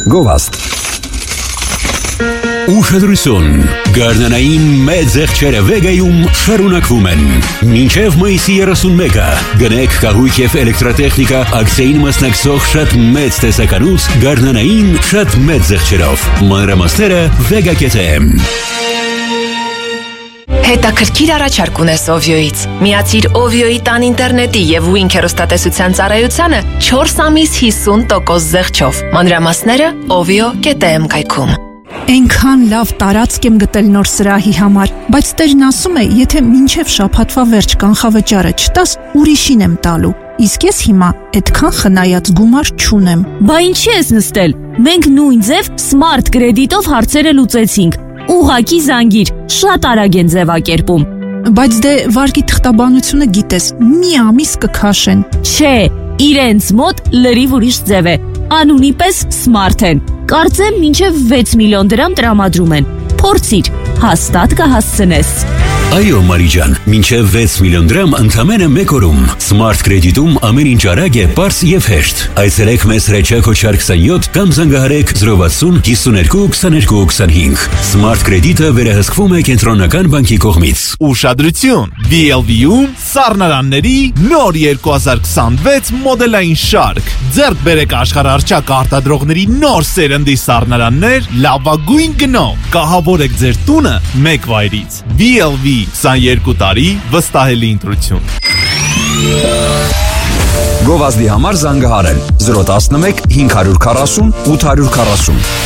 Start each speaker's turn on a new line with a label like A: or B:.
A: Գովազդ։
B: Ուշադրություն, գարնանային մեծ զեղչերը Վեգայում շարունակվում են։ Մինչև մայիսի 31-ը գնեք կահույք և էլեկտրատեխնիկա ակցիային մասնակցող շատ մեծ տեսականուց գարնանային շատ մեծ զեղչերով։ Մանրամասները Vega.am։
C: Հետաքրքիր առաջարկ ունես Ovio-ից։ Միացիր Ovio-ի տան ինտերնետի և Wink հեռուստատեսության ծառայությանը 4 ամիս 50% զեղչով։ Մանրամասները Ovio.am կայքում։
D: Այնքան լավ տարածք եմ գտել նոր սրահի համար, բայց տերն ասում է, եթե մինչև շաբաթվա վերջ կանխավճարը չտաս, ուրիշին եմ տալու։ Իսկ ես հիմա այդքան խնայած գումար չունեմ։
E: Բա ինչի ես նստել։ Մենք նույն ձև Smart Credit-ով հարցերը լուծեցինք։ Ուղղակի զանգիր, շատ արագ են ձևակերպում։
D: Բայց դե վարկի թղթաբանությունը գիտես, մի ամիս կքաշեն։
E: Չէ, իրենց մոտ լրիվ ուրիշ ձև է։ Անունի պես Smart են։ Կարծեմ մինչև 6 միլիոն դրամ տրամադրում են։ Փորձիր, հաստատ կհասցնես։
B: Այո, Մարիջան, մինչև 6 միլիոն դրամ ընդամենը մեկ օրում։ Smart Credit-ում ամեն ինչ արագ է, պարզ և հեշտ։ Այցելեք մեզ հրեչակ հոչար 27 կամ զանգահարեք 060 52 22 25։ Smart Credit-ը վերահսկվում է Կենտրոնական բանկի կողմից։
F: Ուշադրություն, BLV-ում սառնարանների նոր 2026 մոդելային շարք։ Ձեռք բերեք աշխարհառչակ արտադրողների նոր սերնդի սառնարաններ լավագույն գնով։ Կահավորեք ձեր տունը մեկ վայրից։ BLV 22 տարի վստահելի ընտրություն։
A: Գովազդի համար զանգահարել 011 540 840։